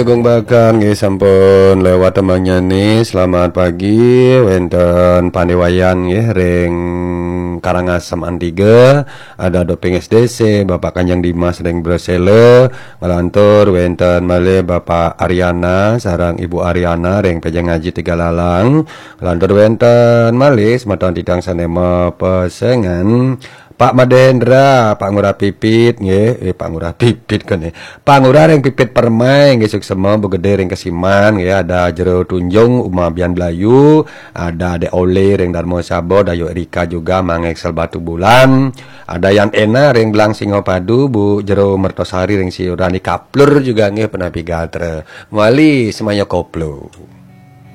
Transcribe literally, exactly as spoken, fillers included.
Agung Bakar nggih sampun lewat temannya nih. Selamat pagi wenten pandewayan nggih ring Karangasem Antiga, ada doping S D C Bapak Kanjeng Dimas ring Bresele, ngalantur wenten malih Bapak Ariana sarang Ibu Ariana ring Pejang Ngaji Tiga Lalang, ngalantur wenten malih semeton tidang sanema pesengan Pak Madendra, Pak Ngurah Pipit nggih, eh Pak Ngurah Pipit kan ya. Pak Ngurah ring Pipit Permai nggih suksema begede ring Kesiman nggih, ada Jero Tunjung Uma Bian Belayu, ada Ade Ole ring Darmo Sabo, Dayo Erika juga Mangeksel Batu Bulan, ada Yan Ena ring Belang Singopadu, Bu Jero Mertosari ring Siurani Kaplur juga nggih Penapi Gatre. Wali semuanya koplo.